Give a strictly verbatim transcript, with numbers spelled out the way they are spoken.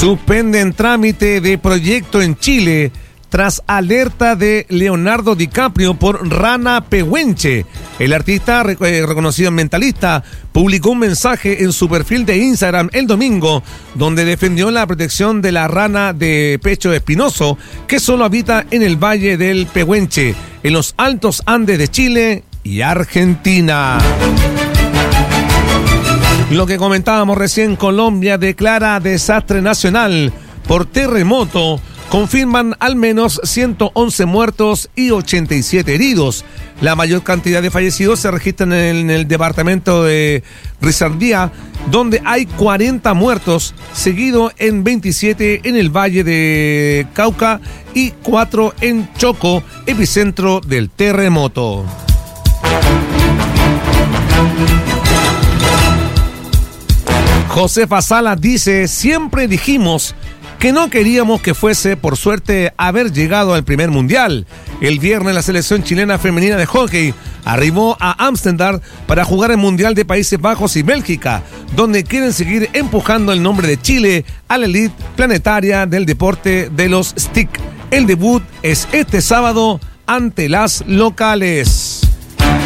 Suspenden trámite de proyecto en Chile tras alerta de Leonardo DiCaprio por rana pehuenche. El artista, eh, reconocido mentalista, publicó un mensaje en su perfil de Instagram el domingo, donde defendió la protección de la rana de pecho espinoso, que solo habita en el Valle del Pehuenche, en los Altos Andes de Chile y Argentina. Lo que comentábamos recién, Colombia declara desastre nacional por terremoto. Confirman al menos ciento once muertos y ochenta y siete heridos. La mayor cantidad de fallecidos se registran en el, en el departamento de Risaralda, donde hay cuarenta muertos, seguido en veintisiete en el Valle de Cauca y cuatro en Choco, epicentro del terremoto. Josefa Sala dice: siempre dijimos que no queríamos que fuese por suerte haber llegado al primer mundial. El viernes la selección chilena femenina de hockey arribó a Ámsterdam para jugar el Mundial de Países Bajos y Bélgica, donde quieren seguir empujando el nombre de Chile a la elite planetaria del deporte de los stick. El debut es este sábado ante las locales.